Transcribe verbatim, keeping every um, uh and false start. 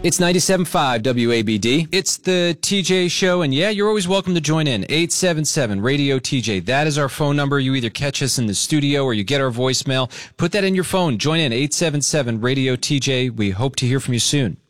It's ninety-seven point five W A B D. It's the T J Show, and yeah, you're always welcome to join in. eight seven seven radio T J. That is our phone number. You either catch us in the studio or you get our voicemail. Put that in your phone. Join in, eight seven seven radio T J. We hope to hear from you soon.